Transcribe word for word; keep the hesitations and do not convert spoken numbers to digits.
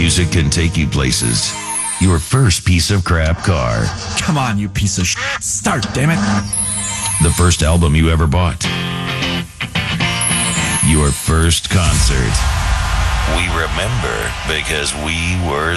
music can take you places. Your first piece of crap car. Come on, you piece of shit. Start, damn it. The first album you ever bought. Your first concert. We remember because we were